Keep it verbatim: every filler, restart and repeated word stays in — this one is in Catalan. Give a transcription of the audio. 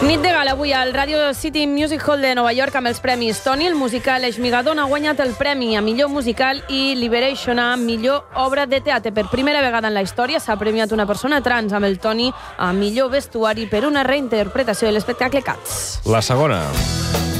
Nit de gala avui al Radio City Music Hall de Nova York amb els premis Tony. El musical Esmigadon ha guanyat el premi a millor musical i Liberation a millor obra de teatre. Per primera vegada en la història s'ha premiat una persona trans amb el Tony a millor vestuari per una reinterpretació de l'espectacle Cats. La segona.